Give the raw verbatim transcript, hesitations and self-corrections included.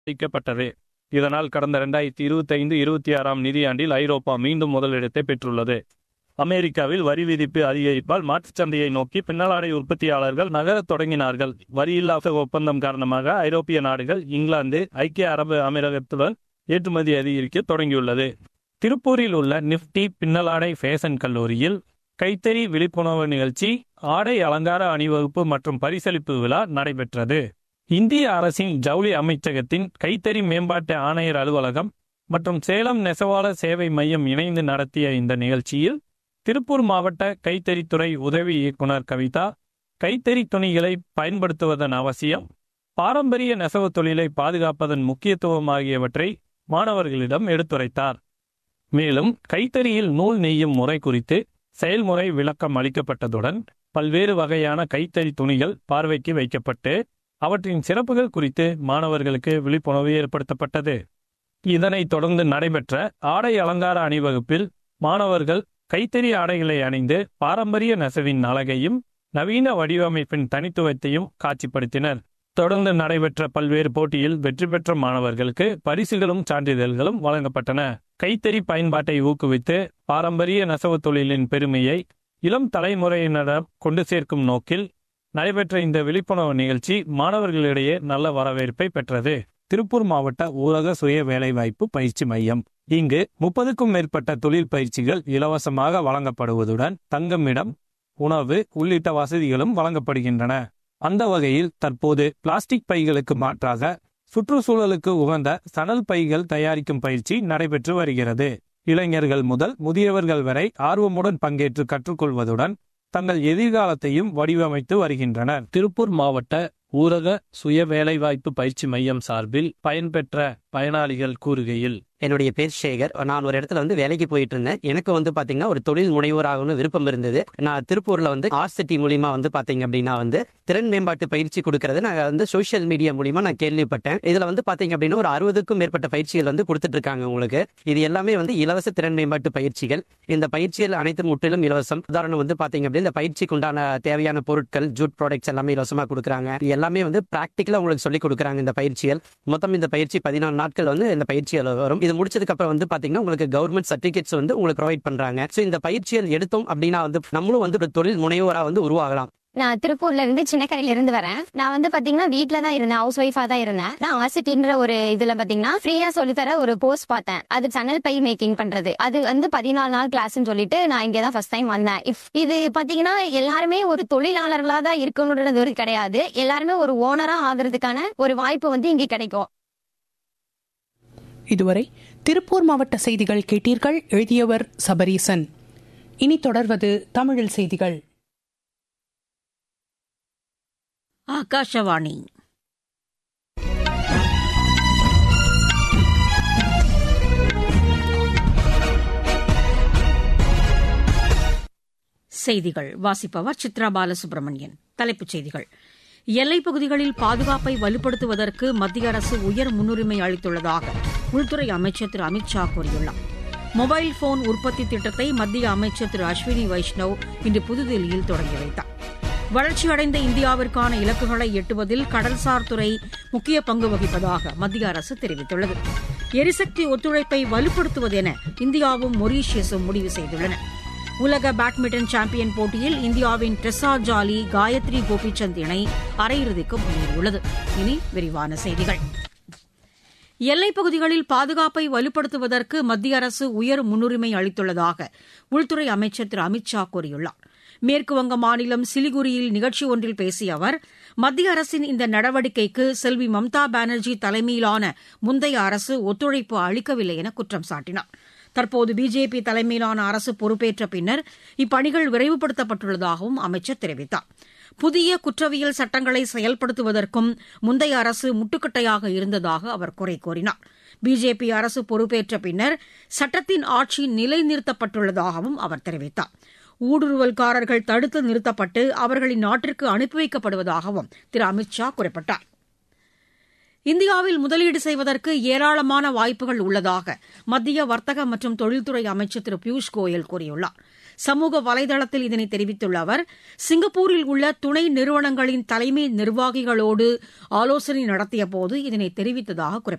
அளிக்கப்பட்டது. இதனால் கடந்த இரண்டாயிரத்தி இருபத்தி ஐந்து இருபத்தி ஆறாம் நிதியாண்டில் ஐரோப்பா மீண்டும் முதலிடத்தை பெற்றுள்ளது. அமெரிக்காவில் வரி விதிப்பு அதிகரிப்பால் மாற்றுச் சந்தையை நோக்கி பின்னலாடை உற்பத்தியாளர்கள் நகரத் தொடங்கினார்கள். வரியில்லாத ஒப்பந்தம் காரணமாக ஐரோப்பிய நாடுகள், இங்கிலாந்து, ஐக்கிய அரபு அமீரகத்துடன் ஏற்றுமதி அதிகரிக்க தொடங்கியுள்ளது. திருப்பூரில் உள்ள நிப்டி பின்னலாடை ஃபேஷன் கல்லூரியில் கைத்தறி விழிப்புணர்வு நிகழ்ச்சி, ஆடை அலங்கார அணிவகுப்பு மற்றும் பரிசளிப்பு விழா நடைபெற்றது. இந்திய அரசின் ஜவுளி அமைச்சகத்தின் கைத்தறி மேம்பாட்டு ஆணையர் அலுவலகம் மற்றும் சேலம் நெசவாளர் சேவை மையம் இணைந்து நடத்திய இந்த நிகழ்ச்சியில் திருப்பூர் மாவட்ட கைத்தறித்துறை உதவி இயக்குனர் கவிதா கைத்தறி துணிகளை பயன்படுத்துவதன் அவசியம், பாரம்பரிய நெசவு தொழிலை பாதுகாப்பதன் முக்கியத்துவம் ஆகியவற்றை மாணவர்களிடம் எடுத்துரைத்தார். மேலும் கைத்தறியில் நூல் நெய்யும் முறை குறித்து செயல்முறை விளக்கம் அளிக்கப்பட்டதுடன் பல்வேறு வகையான கைத்தறி துணிகள் பார்வைக்கு வைக்கப்பட்டு அவற்றின் சிறப்புகள் குறித்து மாணவர்களுக்கு விழிப்புணர்வு ஏற்படுத்தப்பட்டது. இதனைத் தொடர்ந்து நடைபெற்ற ஆடை அலங்கார அணிவகுப்பில் மாணவர்கள் கைத்தறி ஆடைகளை அணிந்து பாரம்பரிய நெசவின் அழகையும் நவீன வடிவமைப்பின் தனித்துவத்தையும் காட்சிப்படுத்தினர். தொடர்ந்து நடைபெற்ற பல்வேறு போட்டியில் வெற்றி பெற்ற மாணவர்களுக்கு பரிசுகளும் சான்றிதழ்களும் வழங்கப்பட்டன. கைத்தறி பயன்பாட்டை ஊக்குவித்து பாரம்பரிய நெசவு தொழிலின் பெருமையை இளம் தலைமுறையினரிடம் கொண்டு சேர்க்கும் நோக்கில் நடைபெற்ற இந்த விழிப்புணர்வு நிகழ்ச்சி மாணவர்களிடையே நல்ல வரவேற்பை பெற்றது. திருப்பூர் மாவட்ட ஊரக சுய வேலைவாய்ப்பு பயிற்சி மையம். இங்கு முப்பதுக்கும் மேற்பட்ட தொழில் பயிற்சிகள் இலவசமாக வழங்கப்படுவதுடன் தங்குமிடம், உணவு உள்ளிட்ட வசதிகளும் வழங்கப்படுகின்றன. அந்த வகையில் தற்போது பிளாஸ்டிக் பைகளுக்கு மாற்றாக சுற்றுச்சூழலுக்கு உகந்த சணல் பைகள் தயாரிக்கும் பயிற்சி நடைபெற்று வருகிறது. இளைஞர்கள் முதல் முதியவர்கள் வரை ஆர்வமுடன் பங்கேற்று கற்றுக்கொள்வதுடன் தங்கள் எதிர்காலத்தையும் வடிவமைத்து வருகின்றனர். திருப்பூர் மாவட்ட ஊரக சுய வேலைவாய்ப்பு பயிற்சி மையம் சார்பில் பயன்பெற்ற பயனாளிகள் கூறுகையில், என்னுடைய பேர் சேகர். நான் ஒரு இடத்துல வந்து வேலைக்கு போயிட்டு இருந்தேன். எனக்கு வந்து பாத்தீங்கன்னா ஒரு தொழில் முனைவோராகணும் விருப்பம் இருந்தது. நான் திருப்பூர்ல வந்து ஆர்ட் சிட்டி மூலியமா வந்து பாத்தீங்க அப்படின்னா வந்து திறன் மேம்பாட்டு பயிற்சி கொடுக்கறது நான் வந்து சோசியல் மீடியா மூலியமா நான் கேள்விப்பட்டேன். இதுல வந்து பாத்தீங்க அப்படின்னா ஒரு அறுபதுக்கும் மேற்பட்ட பயிற்சிகள் வந்து கொடுத்துட்டு இருக்காங்க உங்களுக்கு. இது எல்லாமே வந்து இலவச திறன் மேம்பாட்டு பயிற்சிகள். இந்த பயிற்சிகள் அனைத்தும் முற்றிலும் இலவசம். உதாரணம் வந்து பாத்தீங்க அப்படின்னா இந்த பயிற்சிக்கு உண்டான தேவையான பொருட்கள், ஜூட் ப்ராடக்ட்ஸ் எல்லாமே இலவசமா கொடுக்குறாங்க. எல்லாமே வந்து பிராக்டிக்கலா உங்களுக்கு சொல்லி கொடுக்குறாங்க இந்த பயிற்சிகள். மொத்தம் இந்த பயிற்சி பதினாலு நாட்கள் வந்து இந்த பயிற்சிகள் வரும். இது முடிச்சதுக்கு அப்புறம் வந்து பாத்தீங்கன்னா உங்களுக்கு கவர்மெண்ட் சர்டிபிகேட்ஸ் வந்து உங்களுக்கு ப்ரொவைட் பண்றாங்க. சோ இந்த பயிற்சிகள் எடுத்தோம் அப்படின்னா வந்து நம்மளும் வந்து ஒரு தொழில் முனைவோரா வந்து உருவாகலாம். நான் திருப்பூர்ல இருந்து சின்னக்கரையில இருந்து வரேன். நான் வந்து பாத்தீங்கன்னா வீட்டுல தான் இருந்தேன், ஹவுஸ் ஒய்ஃபா தான் இருந்தேன். நான் ஆசிட்டின்ற ஒரு இதுல பாத்தீங்கன்னா ஃப்ரீயா சொல்லித்தர ஒரு கோர்ஸ் பார்த்தேன். அது சணல் பை மேக்கிங் பண்றது. அது வந்து பதினாலு நாள் கிளாஸ்ன்னு சொல்லிட்டு நான் இங்கதான் ஃபர்ஸ்ட் டைம் வந்தேன். இது பாத்தீங்கன்னா எல்லாருமே ஒரு தொழிலாளர்களா தான் இருக்கணும்ன்றது கிடையாது. எல்லாருமே ஒரு ஓனரா ஆகுறதுக்கான ஒரு வாய்ப்பு வந்து இங்க கிடைக்கும். இதுவரை திருப்பூர் மாவட்ட செய்திகள் கேட்டீர்கள். எழுதியவர் சபரீசன். இனி தொடர்வது தமிழில் செய்திகள். ஆகாஷவாணி. செய்திகள் வாசிப்பவர் சித்ரா பாலசுப்ரமணியன். தலைப்புச் செய்திகள். எல்லைப் பகுதிகளில் பாதுகாப்பை வலுப்படுத்துவதற்கு மத்திய அரசு உயர் முன்னுரிமை அளித்துள்ளதாக உள்துறை அமைச்சர் திரு அமித் ஷா கூறியுள்ளார். மொபைல் போன் உற்பத்தி திட்டத்தை மத்திய அமைச்சர் திரு அஸ்வினி வைஷ்ணவ் இன்று புதுதில்லியில் தொடங்கி வைத்தார். வளர்ச்சியடைந்த இந்தியாவிற்கான இலக்குகளை எட்டுவதில் கடல்சார் துறை முக்கிய பங்கு வகிப்பதாக மத்திய அரசு தெரிவித்துள்ளது. எரிசக்தி ஒத்துழைப்பை வலுப்படுத்துவதென இந்தியாவும் மொரீஷியஸும் முடிவு செய்துள்ளன. உலக பேட்மிண்டன் சாம்பியன் போட்டியில் இந்தியாவின் ட்ரெஸா ஜாலி, காயத்ரி கோபிசந்த் இணை அரையிறுதிக்கு முன்னேறியுள்ளது. இனி விரிவான செய்திகள். எல்லைப் பகுதிகளில் பாதுகாப்பை வலுப்படுத்துவதற்கு மத்திய அரசு உயர் முன்னுரிமை அளித்துள்ளதாக உள்துறை அமைச்சர் திரு அமித் ஷா கூறியுள்ளார். மேற்குவங்க மாநிலம் சிலிகுரியில் நிகழ்ச்சி ஒன்றில் பேசிய அவர், மத்திய அரசின் இந்த நடவடிக்கைக்கு செல்வி மம்தா பானர்ஜி தலைமையிலான முந்தைய அரசு ஒத்துழைப்பு அளிக்கவில்லை என குற்றம் சாட்டினார். தற்போது பிஜேபி தலைமையிலான அரசு பொறுப்பேற்ற பின்னர் இப்பணிகள் விரைவுபடுத்தப்பட்டுள்ளதாகவும் அமைச்சர் தெரிவித்தார். புதிய குற்றவியல் சட்டங்களை செயல்படுத்துவதற்கும் முந்தைய அரசு முட்டுக்கட்டையாக இருந்ததாக அவர் குறை கூறினார். பிஜேபி அரசு பொறுப்பேற்ற பின்னர் சட்டத்தின் ஆட்சி நிலைநிறுத்தப்பட்டுள்ளதாகவும் அவர் தெரிவித்தார். ஊடுருவல்காரர்கள் தடுத்து நிறுத்தப்பட்டு அவர்களின் நாட்டிற்கு அனுப்பி வைக்கப்படுவதாகவும் திரு அமித் ஷா குறிப்பிட்டார். இந்தியாவில் முதலீடு செய்வதற்கு ஏராளமான வாய்ப்புகள் உள்ளதாக மத்திய வர்த்தக மற்றும் தொழில்துறை அமைச்சர் திரு பியூஷ் கோயல் கூறியுள்ளார். சமூக வலைதளத்தில் இதனை தெரிவித்துள்ள அவர், சிங்கப்பூரில் உள்ள துணை நிறுவனங்களின் தலைமை நிர்வாகிகளோடு ஆலோசனை நடத்தியபோது இதனை தெரிவித்ததாக குறிப்பிட்டார்.